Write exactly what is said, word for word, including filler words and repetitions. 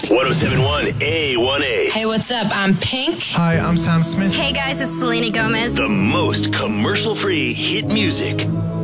ten seventy-one A one A. Hey, what's up? I'm Pink. Hi, I'm Sam Smith. Hey guys, it's Selena Gomez. The most commercial-free hit music.